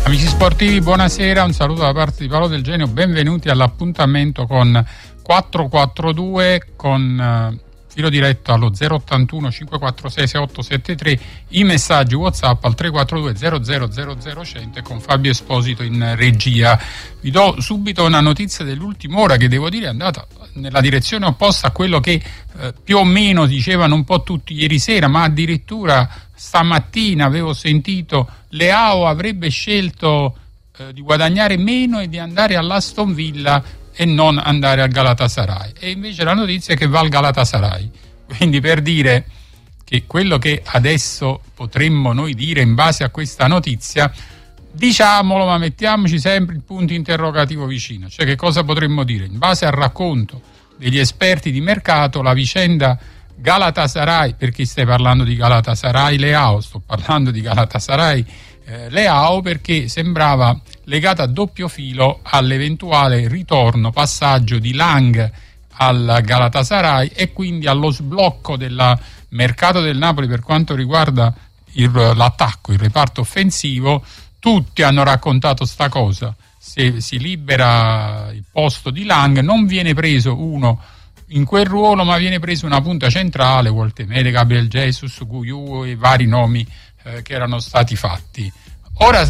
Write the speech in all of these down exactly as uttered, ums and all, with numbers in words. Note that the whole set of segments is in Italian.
Amici sportivi, buonasera, un saluto da parte di Paolo Del Genio, benvenuti all'appuntamento con quattro quattro due con uh, filo diretto allo zero ottantuno cinquecentoquarantasei sessantaotto settantatré, i messaggi WhatsApp al tre quattro due zero zero zero zero cento con Fabio Esposito in regia. Vi do subito una notizia dell'ultima ora che devo dire è andata nella direzione opposta a quello che eh, più o meno dicevano un po' tutti ieri sera, ma addirittura stamattina avevo sentito Leao avrebbe scelto eh, di guadagnare meno e di andare all'Aston Villa e non andare al Galatasaray, e invece la notizia è che va al Galatasaray, quindi per dire che quello che adesso potremmo noi dire in base a questa notizia, diciamolo ma mettiamoci sempre il punto interrogativo vicino, cioè che cosa potremmo dire in base al racconto degli esperti di mercato. La vicenda Galatasaray, perché stai parlando di Galatasaray Leao, sto parlando di Galatasaray eh, Leao perché sembrava legata a doppio filo all'eventuale ritorno, passaggio di Lang al Galatasaray e quindi allo sblocco del mercato del Napoli per quanto riguarda il, l'attacco, il reparto offensivo. Tutti hanno raccontato sta cosa: se si libera il posto di Lang non viene preso uno in quel ruolo, ma viene preso una punta centrale, Walter Mele, Gabriel Jesus, Guiu e vari nomi eh, che erano stati fatti. Ora,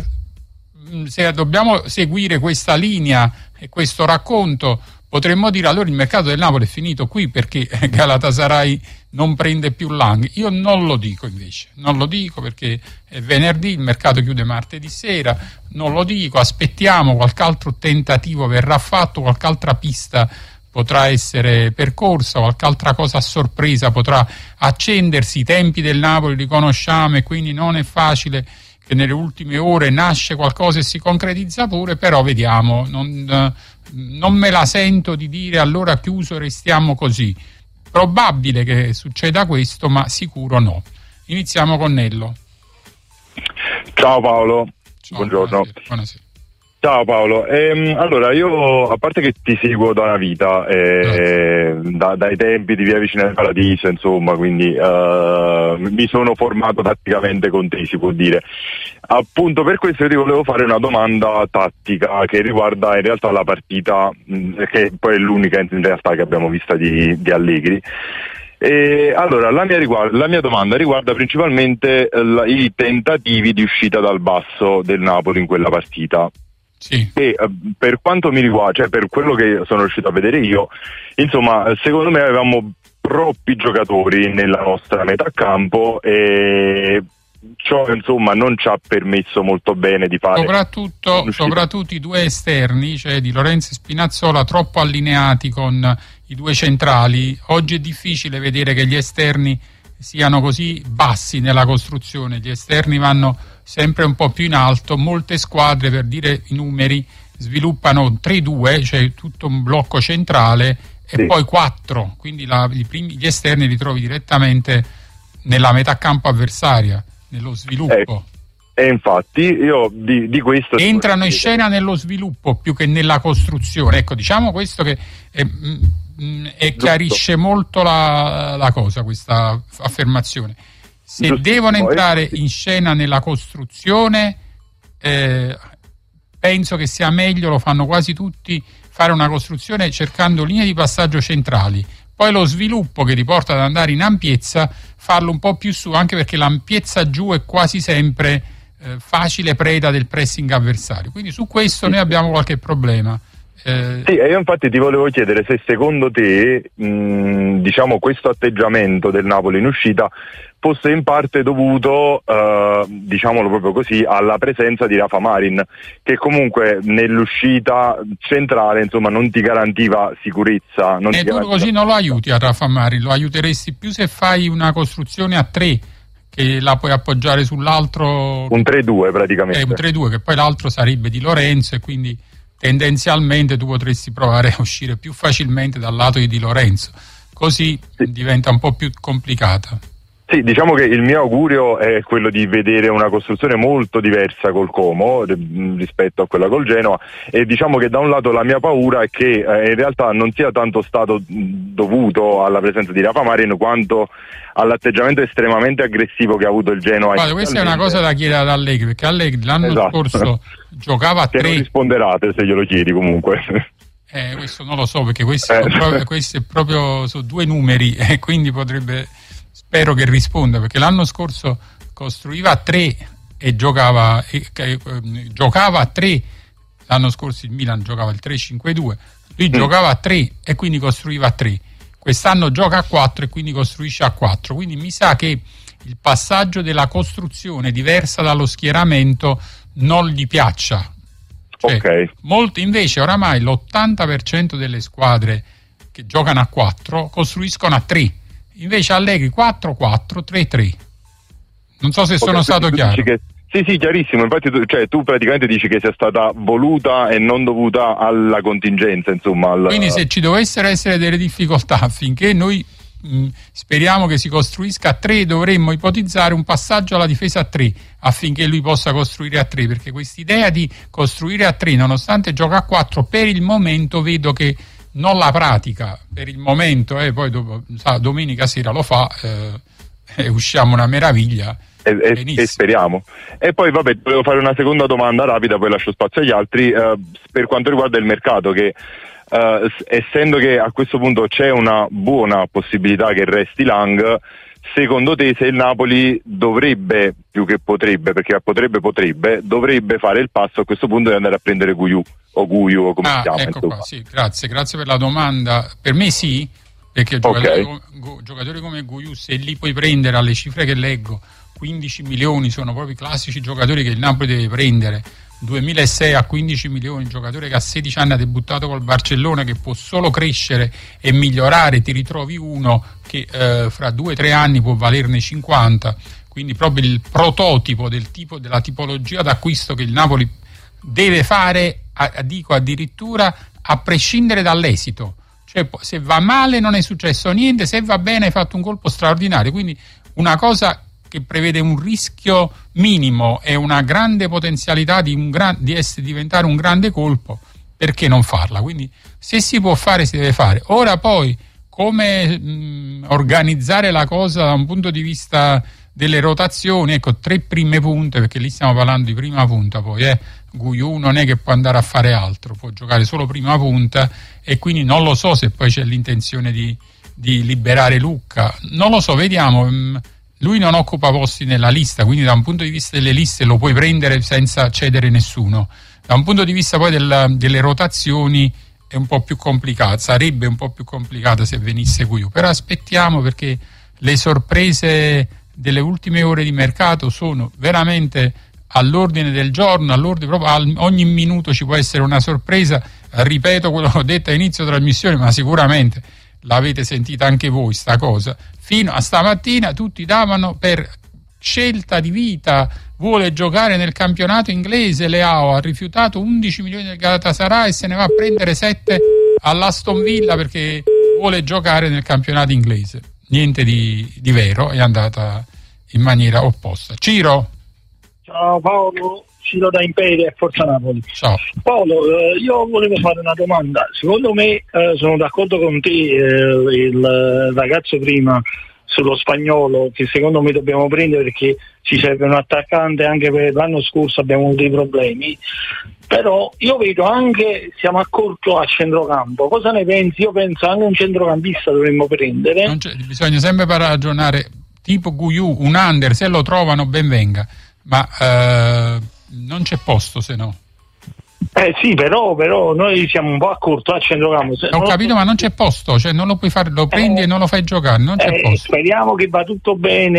se dobbiamo seguire questa linea e questo racconto, potremmo dire allora il mercato del Napoli è finito qui perché Galatasaray non prende più Lang. Io non lo dico invece, non lo dico perché è venerdì, il mercato chiude martedì sera, non lo dico, aspettiamo, qualche altro tentativo verrà fatto, qualche altra pista potrà essere percorsa, qualche altra cosa a sorpresa potrà accendersi. I tempi del Napoli li conosciamo e quindi non è facile che nelle ultime ore nasce qualcosa e si concretizza pure, però vediamo, non, non me la sento di dire allora chiuso restiamo così. Probabile che succeda questo, ma sicuro no. Iniziamo con Nello. Ciao Paolo, Ciao, buongiorno. Buonasera. Buonasera. Ciao Paolo, ehm, allora io a parte che ti seguo da una vita, eh, da, dai tempi di Via Vicina del Paradiso, insomma, quindi uh, mi sono formato tatticamente con te, si può dire. Appunto per questo io ti volevo fare una domanda tattica che riguarda in realtà la partita, mh, che poi è l'unica in realtà che abbiamo vista di, di Allegri. E allora la mia, riguarda, la mia domanda riguarda principalmente uh, i tentativi di uscita dal basso del Napoli in quella partita. Sì. E per quanto mi riguarda, cioè per quello che sono riuscito a vedere io, insomma, secondo me avevamo troppi giocatori nella nostra metà campo e ciò insomma non ci ha permesso molto bene di fare soprattutto, soprattutto i due esterni, cioè Di Lorenzo e Spinazzola, troppo allineati con i due centrali. Oggi è difficile vedere che gli esterni siano così bassi nella costruzione, gli esterni vanno sempre un po' più in alto. Molte squadre, per dire i numeri, sviluppano tre due, cioè tutto un blocco centrale e sì, poi quattro, quindi la, i primi, gli esterni li trovi direttamente nella metà campo avversaria, nello sviluppo. E eh, infatti io di, di questo entrano in scena nello sviluppo più che nella costruzione. Ecco, diciamo questo che è, e chiarisce molto la, la cosa, questa affermazione. Se Giusto. devono entrare in scena nella costruzione, eh, penso che sia meglio, lo fanno quasi tutti, fare una costruzione cercando linee di passaggio centrali, poi lo sviluppo che ti porta ad andare in ampiezza farlo un po' più su, anche perché l'ampiezza giù è quasi sempre eh, facile preda del pressing avversario, quindi su questo sì, noi abbiamo qualche problema. Eh... Sì, e io infatti ti volevo chiedere se secondo te mh, diciamo questo atteggiamento del Napoli in uscita fosse in parte dovuto, eh, diciamolo proprio così, alla presenza di Rafa Marin, che comunque nell'uscita centrale insomma non ti garantiva sicurezza. Non e ti tu garantiva... così non lo aiuti a Rafa Marin, lo aiuteresti più se fai una costruzione a tre, che la puoi appoggiare sull'altro. Un tre due praticamente. Eh, un tre due, che poi l'altro sarebbe Di Lorenzo e quindi tendenzialmente tu potresti provare a uscire più facilmente dal lato di Di Lorenzo, così sì, diventa un po' più complicata. Sì, diciamo che il mio augurio è quello di vedere una costruzione molto diversa col Como rispetto a quella col Genoa, e diciamo che da un lato la mia paura è che eh, in realtà non sia tanto stato dovuto alla presenza di Rafa Marin quanto all'atteggiamento estremamente aggressivo che ha avuto il Genoa. Guarda, questa è una cosa da chiedere ad Allegri, perché Allegri l'anno esatto. scorso giocava a tre. Che non risponderate se glielo chiedi comunque. Eh, questo non lo so, perché questi, eh. proprio, questi è proprio su due numeri e eh, quindi potrebbe, spero che risponda, perché l'anno scorso costruiva a tre e giocava e, eh, giocava a tre. L'anno scorso il Milan giocava il tre cinque due, lui mm. giocava a tre e quindi costruiva a tre. Quest'anno gioca a quattro e quindi costruisce a quattro, quindi mi sa che il passaggio della costruzione diversa dallo schieramento non gli piaccia. Cioè, okay. Molti invece oramai l'ottanta per cento delle squadre che giocano a quattro costruiscono a tre, invece Allegri quattro quattro tre tre. Non so se okay, sono stato chiaro. Che, sì sì, chiarissimo, infatti tu, cioè, tu praticamente dici che sia stata voluta e non dovuta alla contingenza, insomma. Al... Quindi se ci dovessero essere delle difficoltà affinché noi mh, speriamo che si costruisca a tre, dovremmo ipotizzare un passaggio alla difesa a tre affinché lui possa costruire a tre, perché quest'idea di costruire a tre nonostante gioca a quattro per il momento vedo che non la pratica per il momento, e eh, poi dopo, sa, domenica sera lo fa eh, e usciamo una meraviglia. E, e, e speriamo. E poi vabbè, volevo fare una seconda domanda rapida, poi lascio spazio agli altri, eh, per quanto riguarda il mercato, che eh, essendo che a questo punto c'è una buona possibilità che resti Lang, secondo te se il Napoli dovrebbe, più che potrebbe, perché potrebbe potrebbe, dovrebbe fare il passo a questo punto di andare a prendere Guiu o Guiu o come ah, si chiama? Ecco qua, sì, grazie, grazie per la domanda. Per me sì, perché giocatori, okay. come, giocatori come Guiu, se li puoi prendere alle cifre che leggo, quindici milioni, sono proprio i classici giocatori che il Napoli deve prendere. duemilasei a quindici milioni, un giocatore che a sedici anni ha debuttato col Barcellona, che può solo crescere e migliorare, ti ritrovi uno che eh, fra due o tre anni può valerne cinquanta, quindi proprio il prototipo del tipo, della tipologia d'acquisto che il Napoli deve fare, a, a, dico addirittura a prescindere dall'esito, cioè se va male non è successo niente, se va bene hai fatto un colpo straordinario, quindi una cosa che prevede un rischio minimo e una grande potenzialità di, un gran, di essere, diventare un grande colpo, perché non farla? Quindi se si può fare si deve fare. Ora poi come mh, organizzare la cosa da un punto di vista delle rotazioni, ecco, tre prime punte, perché lì stiamo parlando di prima punta, poi eh, Guiu non è che può andare a fare altro, può giocare solo prima punta, e quindi non lo so se poi c'è l'intenzione di, di liberare Lucca, non lo so, vediamo. Mh, Lui non occupa posti nella lista, quindi da un punto di vista delle liste lo puoi prendere senza cedere nessuno. Da un punto di vista poi del, delle rotazioni è un po' più complicata, sarebbe un po' più complicata se venisse Guiu, però aspettiamo, perché le sorprese delle ultime ore di mercato sono veramente all'ordine del giorno, all'ordine proprio, ogni minuto ci può essere una sorpresa. Ripeto quello che ho detto a inizio trasmissione, ma sicuramente l'avete sentita anche voi sta cosa. Fino a stamattina tutti davano per scelta di vita, vuole giocare nel campionato inglese. Leao ha rifiutato undici milioni del Galatasaray e se ne va a prendere sette all'Aston Villa perché vuole giocare nel campionato inglese. Niente di, di vero, è andata in maniera opposta. Ciro? Ciao Paolo, Ciro da Imperia e Forza Napoli. Ciao Paolo, eh, io volevo fare una domanda. Secondo me, eh, sono d'accordo con te, eh, il ragazzo prima sullo Spagnolo, che secondo me dobbiamo prendere perché ci serve un attaccante, anche per l'anno scorso abbiamo avuto dei problemi, però io vedo anche, siamo a corto a centrocampo. Cosa ne pensi? Io penso anche un centrocampista dovremmo prendere. Non c'è, bisogna sempre ragionare tipo Guiu, un under, se lo trovano ben venga, ma eh, non c'è posto se no. Eh sì, però, però noi siamo un po' a corto a centrocampo. Se Ho capito, lo... ma non c'è posto, cioè non lo puoi fare, lo prendi eh, e non lo fai giocare, non c'è eh, posto. Speriamo che va tutto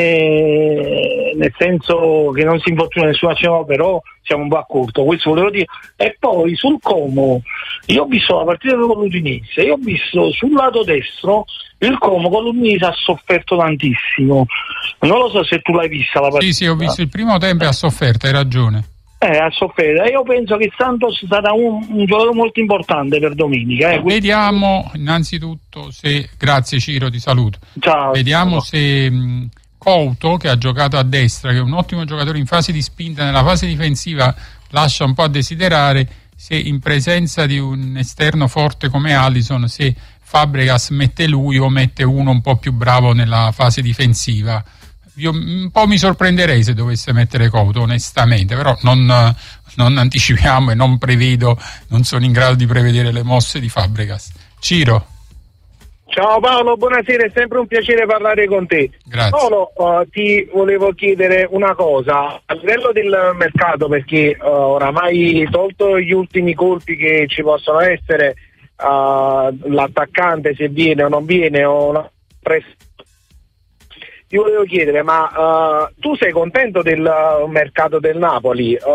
bene, nel senso che non si infortuna nessuna centrocampo, però siamo un po' a corto, questo volevo dire. E poi sul Como, io ho visto la partita con l'Udinese, io ho visto sul lato destro il Como con l'Udinese ha sofferto tantissimo. Non lo so se tu l'hai vista la partita. Sì, sì, ho visto il primo tempo e ha sofferto, hai ragione. Eh, a sofferire. Io penso che Santos sarà un, un giocatore molto importante per domenica. Eh. Vediamo innanzitutto se, grazie Ciro, ti saluto. Ciao. Vediamo ciao. se mh, Couto, che ha giocato a destra, che è un ottimo giocatore in fase di spinta, nella fase difensiva lascia un po' a desiderare. Se in presenza di un esterno forte come Alisson, se Fabregas mette lui o mette uno un po' più bravo nella fase difensiva, io un po' mi sorprenderei se dovesse mettere Couto, onestamente, però non, non anticipiamo e non prevedo, non sono in grado di prevedere le mosse di Fabregas. Ciro. Ciao Paolo, buonasera, è sempre un piacere parlare con te. Grazie. Paolo, uh, ti volevo chiedere una cosa, a livello del mercato, perché uh, oramai tolto gli ultimi colpi che ci possono essere, uh, l'attaccante se viene o non viene, o la pres- ti volevo chiedere, ma uh, tu sei contento del uh, mercato del Napoli, uh,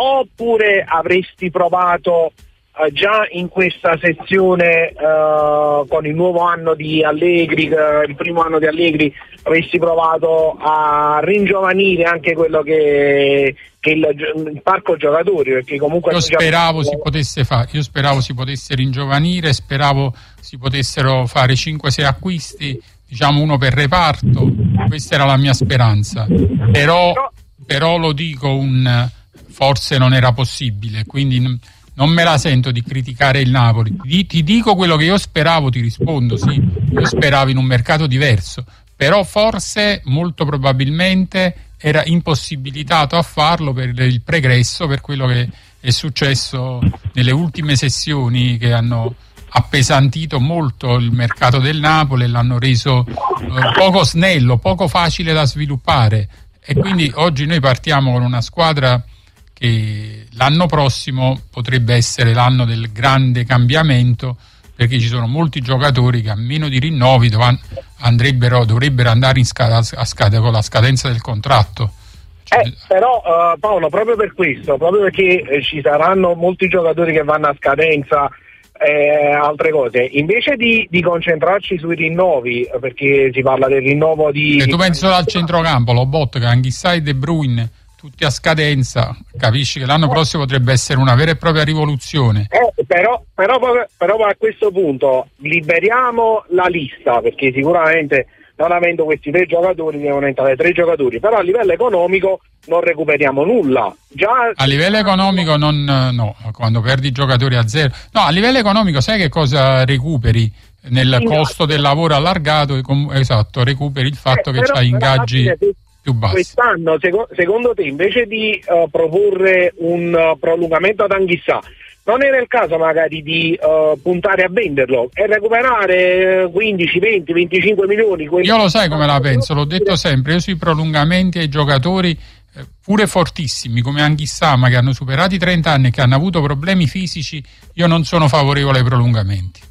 oppure avresti provato uh, già in questa sezione uh, con il nuovo anno di Allegri, uh, il primo anno di Allegri, avresti provato a ringiovanire anche quello che, che il, il parco giocatori, perché comunque io speravo si potesse fare, io speravo si potesse ringiovanire, speravo si potessero fare cinque sei acquisti, diciamo uno per reparto, questa era la mia speranza, però, però lo dico, un forse non era possibile, quindi n- non me la sento di criticare il Napoli, ti, ti dico quello che io speravo, ti rispondo, sì, io speravo in un mercato diverso, però forse, molto probabilmente, era impossibilitato a farlo per il pregresso, per quello che è successo nelle ultime sessioni che hanno appesantito molto il mercato del Napoli e l'hanno reso eh, poco snello, poco facile da sviluppare, e quindi oggi noi partiamo con una squadra che l'anno prossimo potrebbe essere l'anno del grande cambiamento, perché ci sono molti giocatori che a meno di rinnovi dov- andrebbero, dovrebbero andare in scada, a scada con la scadenza del contratto. Cioè, Eh, però uh, Paolo, proprio per questo, proprio perché eh, ci saranno molti giocatori che vanno a scadenza, Eh, altre cose, invece di, di concentrarci sui rinnovi, perché si parla del rinnovo di... E tu pensi solo al centrocampo, Lobotka, Anghissà e De Bruyne, tutti a scadenza, capisci che l'anno prossimo potrebbe essere una vera e propria rivoluzione. Eh, però, però, però a questo punto liberiamo la lista, perché sicuramente non avendo questi tre giocatori devono entrare tre giocatori, però a livello economico non recuperiamo nulla. Già a livello economico non, no, quando perdi giocatori a zero, no, a livello economico sai che cosa recuperi nel costo del lavoro allargato? Esatto, recuperi il fatto eh, che c'hai ingaggi fine, più bassi. Quest'anno seco- secondo te invece di uh, proporre un uh, prolungamento ad Anghissà, non era il caso magari di uh, puntare a venderlo e recuperare quindici, venti, venticinque milioni? Io lo sai come la penso, l'ho detto sempre, io sui prolungamenti ai giocatori eh, pure fortissimi come Anghissà, ma che hanno superato i trenta anni e che hanno avuto problemi fisici, io non sono favorevole ai prolungamenti.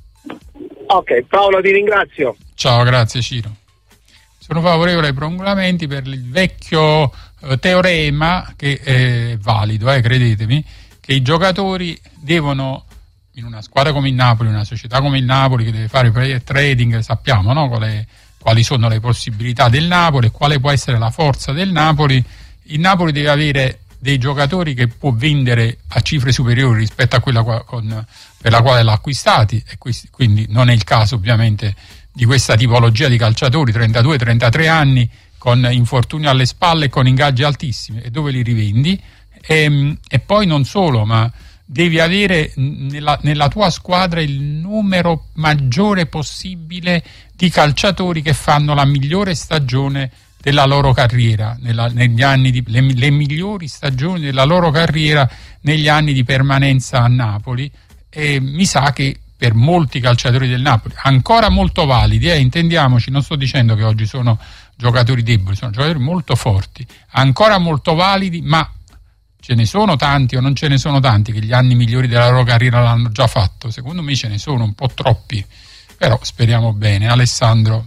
Ok, Paolo, ti ringrazio. Ciao, grazie Ciro. Sono favorevole ai prolungamenti per il vecchio eh, teorema, che è valido, eh, credetemi, che i giocatori devono, in una squadra come il Napoli, in una società come il Napoli che deve fare play trading, sappiamo, no? quali, quali sono le possibilità del Napoli e quale può essere la forza del Napoli. Il Napoli deve avere dei giocatori che può vendere a cifre superiori rispetto a quella con, per la quale l'ha acquistati, e questi, quindi non è il caso ovviamente di questa tipologia di calciatori, trentadue trentatré anni, con infortuni alle spalle e con ingaggi altissimi, e dove li rivendi? E, e poi non solo, ma devi avere nella, nella tua squadra il numero maggiore possibile di calciatori che fanno la migliore stagione della loro carriera, nella, negli anni di, le, le migliori stagioni della loro carriera negli anni di permanenza a Napoli, e mi sa che per molti calciatori del Napoli, ancora molto validi, eh, intendiamoci, non sto dicendo che oggi sono giocatori deboli, sono giocatori molto forti, ancora molto validi, ma ce ne sono tanti o non ce ne sono tanti che gli anni migliori della loro carriera l'hanno già fatto? Secondo me ce ne sono un po' troppi, però speriamo bene. Alessandro.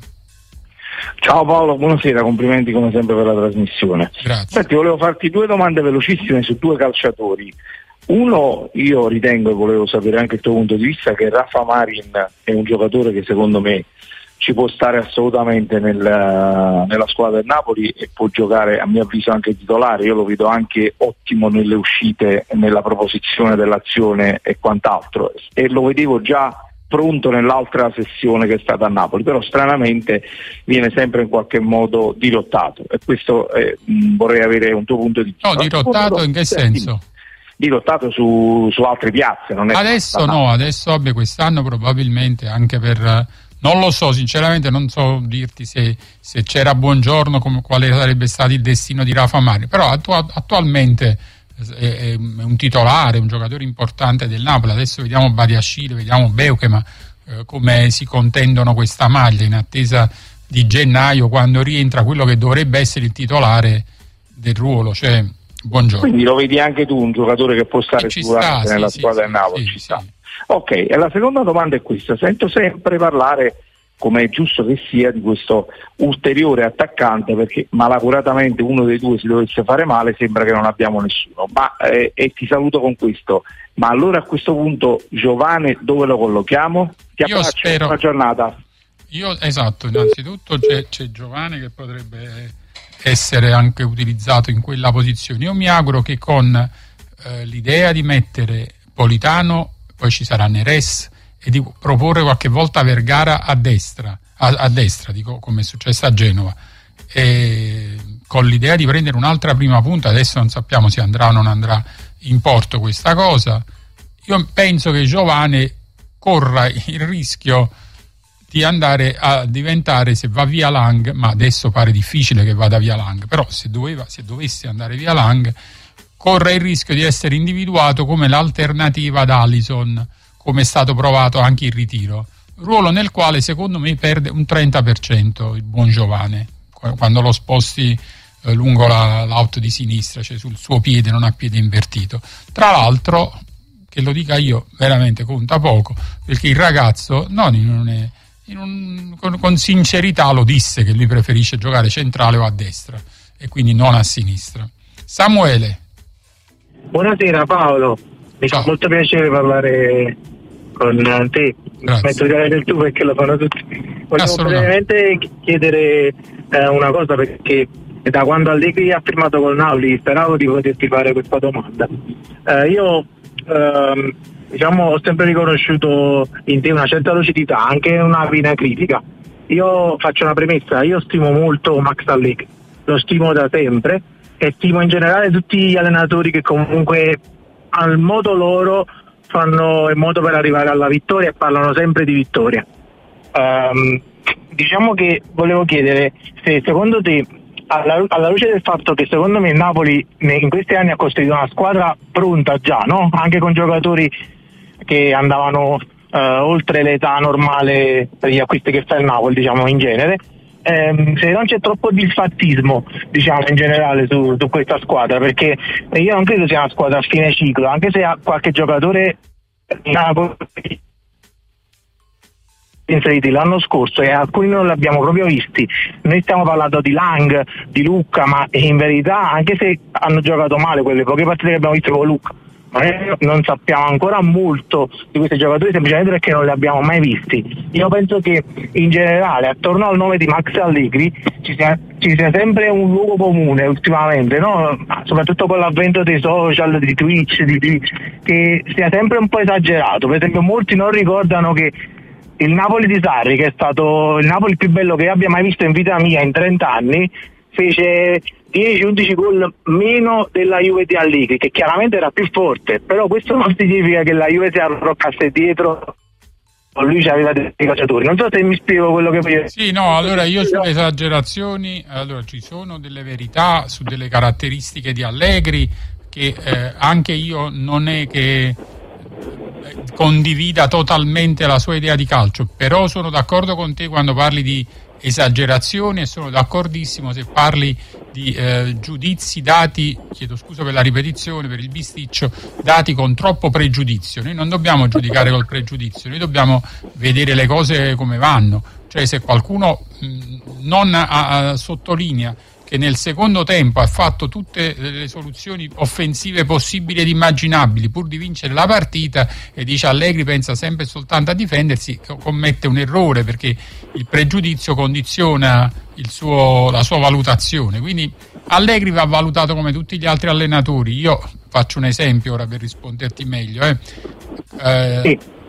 Ciao Paolo, buonasera, complimenti come sempre per la trasmissione. Grazie. Senti, volevo farti due domande velocissime su due calciatori. Uno, io ritengo, e volevo sapere anche il tuo punto di vista, che Rafa Marin è un giocatore che secondo me ci può stare assolutamente nel, nella squadra del Napoli e può giocare a mio avviso anche titolare. Io lo vedo anche ottimo nelle uscite, nella proposizione dell'azione e quant'altro, e lo vedevo già pronto nell'altra sessione che è stata a Napoli, però stranamente viene sempre in qualche modo dirottato, e questo eh, mh, vorrei avere un tuo punto di vista. No, dirottato in che senso? Dirottato su, su altre piazze, non è adesso no, adesso vabbè, quest'anno probabilmente anche per, non lo so, sinceramente non so dirti se, se c'era Buongiorno, come, quale sarebbe stato il destino di Rafa Mari, però attu- attualmente è un titolare, un giocatore importante del Napoli. Adesso vediamo Badiashile, vediamo Beukema, eh, come si contendono questa maglia in attesa di gennaio, quando rientra quello che dovrebbe essere il titolare del ruolo, cioè Buongiorno. Quindi lo vedi anche tu un giocatore che può stare sicuramente sta, nella sì, squadra sì, del Napoli, sì, ci sì. sta. Ok, e la seconda domanda è questa: sento sempre parlare, come è giusto che sia, di questo ulteriore attaccante, perché malacuratamente uno dei due si dovesse fare male, sembra che non abbiamo nessuno, ma eh, e ti saluto con questo, ma allora a questo punto Giovane dove lo collochiamo? Ti Io spero, una giornata. Io, esatto, innanzitutto c'è, c'è Giovane che potrebbe essere anche utilizzato in quella posizione. Io mi auguro che con eh, l'idea di mettere Politano, poi ci sarà Neres, e di proporre qualche volta Vergara a destra, a, a destra, dico, come è successo a Genova, e con l'idea di prendere un'altra prima punta. Adesso non sappiamo se andrà o non andrà in porto questa cosa. Io penso che Giovane corra il rischio di andare a diventare, se va via Lang, ma adesso pare difficile che vada via Lang, però se, doveva, se dovesse andare via Lang, corre il rischio di essere individuato come l'alternativa ad Alisson, come è stato provato anche in ritiro, ruolo nel quale secondo me perde un trenta per cento il buon Giovane quando lo sposti eh, lungo la, l'out di sinistra, cioè sul suo piede, non a piede invertito. Tra l'altro, che lo dica io, veramente conta poco, perché il ragazzo non in un, in un, con, con sincerità lo disse che lui preferisce giocare centrale o a destra e quindi non a sinistra. Samuele. Buonasera Paolo, mi fa molto piacere parlare con te. Grazie. Metto di del tu perché lo fanno tutti. Volevo brevemente chiedere eh, una cosa, perché da quando Allegri ha firmato col Napoli speravo di poterti fare questa domanda. Eh, io ehm, diciamo ho sempre riconosciuto in te una certa lucidità, anche una vena critica. Io faccio una premessa: io stimo molto Max Allegri, lo stimo da sempre e stimo in generale tutti gli allenatori che comunque al modo loro fanno in modo per arrivare alla vittoria e parlano sempre di vittoria. Um, diciamo che volevo chiedere se secondo te, alla, alla luce del fatto che secondo me il Napoli in questi anni ha costruito una squadra pronta già, no? Anche con giocatori che andavano uh, oltre l'età normale per gli acquisti che fa il Napoli, diciamo in genere, ehm, se non c'è troppo disfattismo, diciamo in generale su, su questa squadra, perché io non credo sia una squadra a fine ciclo, anche se ha qualche giocatore Napoli inseriti l'anno scorso e alcuni non li abbiamo proprio visti. Noi stiamo parlando di Lang, di Lucca, ma in verità anche se hanno giocato male quelle poche partite che abbiamo visto con Lucca, non sappiamo ancora molto di questi giocatori semplicemente perché non li abbiamo mai visti. Io penso che in generale attorno al nome di Max Allegri ci sia, ci sia sempre un luogo comune ultimamente, no? Soprattutto con l'avvento dei social, di Twitch, di, di, che sia sempre un po' esagerato. Per esempio molti non ricordano che il Napoli di Sarri, che è stato il Napoli più bello che abbia mai visto in vita mia in trenta anni, fece dieci undici gol meno della Juve di Allegri, che chiaramente era più forte, però questo non significa che la Juve si arroccasse dietro, lui aveva dei calciatori. Non so se mi spiego quello che voglio. Sì, no, allora io sulle esagerazioni, allora ci sono delle verità su delle caratteristiche di Allegri che eh, anche io non è che condivida totalmente la sua idea di calcio, però sono d'accordo con te quando parli di esagerazioni e sono d'accordissimo se parli di eh, giudizi dati, chiedo scusa per la ripetizione, per il bisticcio, dati con troppo pregiudizio. Noi non dobbiamo giudicare col pregiudizio, noi dobbiamo vedere le cose come vanno, cioè se qualcuno mh, non a, a, sottolinea che nel secondo tempo ha fatto tutte le soluzioni offensive possibili ed immaginabili pur di vincere la partita e dice Allegri pensa sempre e soltanto a difendersi, commette un errore, perché il pregiudizio condiziona il suo, la sua valutazione. Quindi Allegri va valutato come tutti gli altri allenatori. Io faccio un esempio ora per risponderti meglio. Eh. Eh, sì.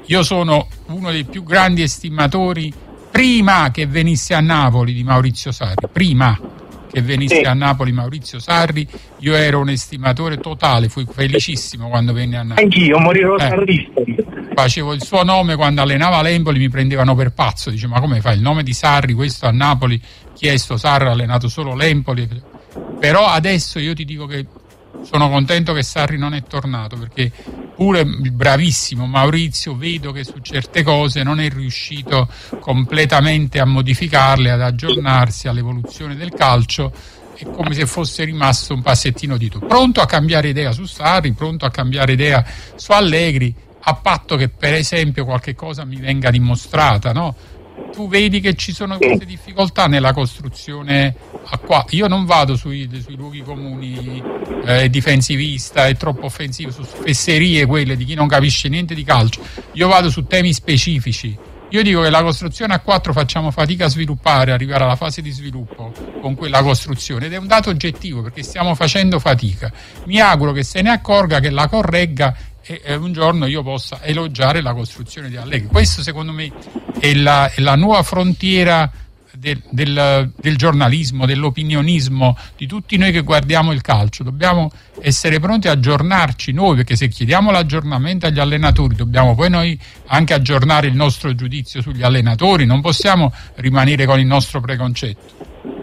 io sono uno dei più grandi estimatori, prima che venisse a Napoli, di Maurizio Sarri, prima che venisse sì. a Napoli Maurizio Sarri, io ero un estimatore totale, fui felicissimo quando venne a Napoli. Anch'io, morirò eh, sarrista. Facevo il suo nome quando allenava l'Empoli, mi prendevano per pazzo, dice ma come fai il nome di Sarri, questo a Napoli, chi è sto Sarri, ha allenato solo l'Empoli. Però adesso io ti dico che sono contento che Sarri non è tornato, perché pure il bravissimo Maurizio vedo che su certe cose non è riuscito completamente a modificarle, ad aggiornarsi all'evoluzione del calcio, è come se fosse rimasto un passettino di tutto. Pronto a cambiare idea su Sarri, pronto a cambiare idea su Allegri, a patto che per esempio qualche cosa mi venga dimostrata, no? Tu vedi che ci sono queste difficoltà nella costruzione a qua. Io non vado sui, sui luoghi comuni eh, difensivista, è troppo offensivo, su fesserie quelle di chi non capisce niente di calcio. Io vado su temi specifici. Io dico che la costruzione a quattro facciamo fatica a sviluppare, arrivare alla fase di sviluppo con quella costruzione, ed è un dato oggettivo perché stiamo facendo fatica. Mi auguro che se ne accorga, che la corregga e un giorno io possa elogiare la costruzione di Allegri. Questo secondo me è la, è la nuova frontiera del, del, del giornalismo, dell'opinionismo, di tutti noi che guardiamo il calcio. Dobbiamo essere pronti a aggiornarci noi, perché se chiediamo l'aggiornamento agli allenatori dobbiamo poi noi anche aggiornare il nostro giudizio sugli allenatori, non possiamo rimanere con il nostro preconcetto.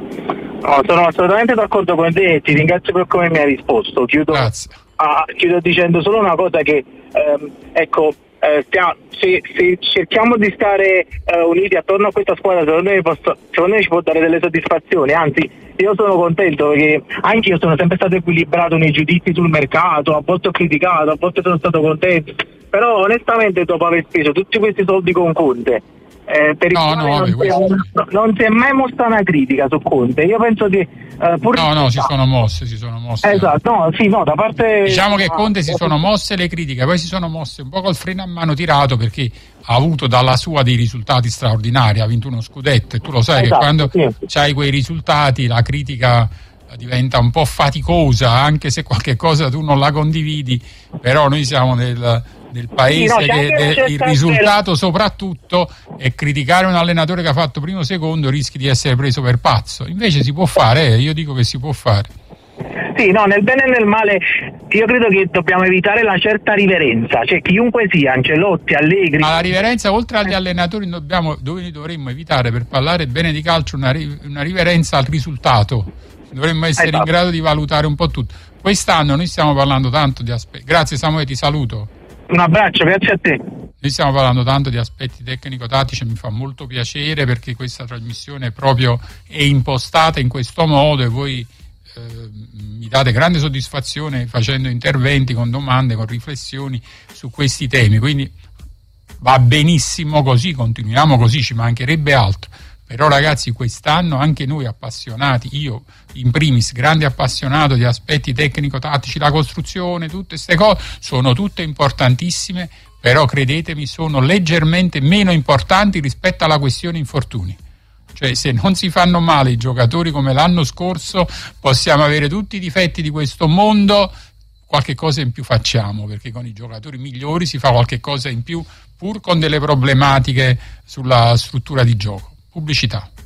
No, sono assolutamente d'accordo con te e ti ringrazio per come mi hai risposto. Chiudo, Grazie. Ah, chiudo dicendo solo una cosa, che ehm, ecco, eh, stiamo, se, se cerchiamo di stare eh, uniti attorno a questa squadra, secondo me, posso, secondo me ci può dare delle soddisfazioni. Anzi, io sono contento perché anche io sono sempre stato equilibrato nei giudizi sul mercato, a volte ho criticato, a volte sono stato contento, però onestamente dopo aver speso tutti questi soldi con Conte, Eh, per no, il no, non, vabbè, si è, non si è mai mossa una critica su Conte. Io penso che eh, pur no, no, si sono mosse, si sono mosse. Esatto, no, sì, no, da parte diciamo che Conte si sono mosse le critiche, poi si sono mosse un po' col freno a mano tirato, perché ha avuto dalla sua dei risultati straordinari, ha vinto uno scudetto e tu lo sai, esatto, che quando sì. c'hai quei risultati la critica diventa un po' faticosa, anche se qualche cosa tu non la condividi, però noi siamo nel del paese sì, no, che de, il risultato soprattutto è criticare un allenatore che ha fatto primo secondo, rischi di essere preso per pazzo. Invece si può fare, eh, io dico che si può fare. Sì, no, nel bene e nel male io credo che dobbiamo evitare la certa riverenza, cioè chiunque sia, Ancelotti, Allegri. Ma la riverenza, oltre agli allenatori, dobbiamo, dove dovremmo evitare, per parlare bene di calcio, una, una riverenza al risultato. Dovremmo essere esatto. in grado di valutare un po' tutto. Quest'anno noi stiamo parlando tanto di aspetti. Grazie Samuele, ti saluto. Un abbraccio, grazie a te. Noi stiamo parlando tanto di aspetti tecnico-tattici, mi fa molto piacere perché questa trasmissione proprio è impostata in questo modo e voi eh, mi date grande soddisfazione facendo interventi con domande, con riflessioni su questi temi, quindi va benissimo così, continuiamo così, ci mancherebbe altro. Però ragazzi, quest'anno anche noi appassionati, io in primis grande appassionato di aspetti tecnico-tattici, la costruzione, tutte queste cose sono tutte importantissime, però credetemi sono leggermente meno importanti rispetto alla questione infortuni. Cioè se non si fanno male i giocatori come l'anno scorso possiamo avere tutti i difetti di questo mondo, qualche cosa in più facciamo, perché con i giocatori migliori si fa qualche cosa in più pur con delle problematiche sulla struttura di gioco. Pubblicità.